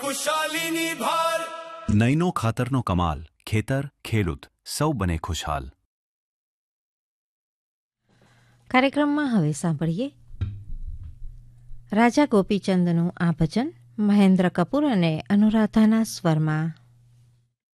ખુશાલીની ભાર. નઈનો ખાતરનો કમાલ, ખેતર ખેડૂત સૌ બને ખુશહાલ. કાર્યક્રમમાં હવે સાંભળીએ રાજા ગોપીચંદનું આ ભજન મહેન્દ્ર કપૂર અને અનુરાધાના સ્વરમાં.